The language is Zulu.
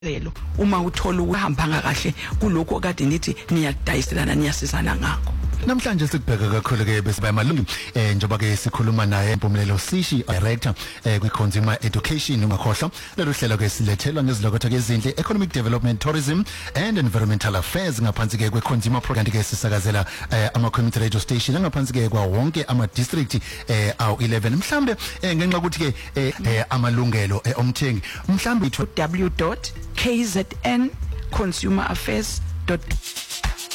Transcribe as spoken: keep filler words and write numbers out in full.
lelo uma uthola ukuhamba kahle kuloko kade nithi niyadayiselana niyasizana ngakho. Namhlanje sikubheka kakhulu ke bese bayamalungu eh njoba ke sikhuluma naye Mpumelelo Sishi director eh kwi Consumer Education ungakhohlwa lelo hlelo ke silethelwa ngezilokotho ke izinhle Economic Development Tourism and Environmental Affairs ngaphansi ke kwe Consumer Program ke sisakazela eh ama community radio station ngaphansi ke kwa wonke ama district eh aw eleven mhlambe eh ngenxa ukuthi ke eh amalungelo eh omthengi mhlambe w w w dot k z n consumer affairs dot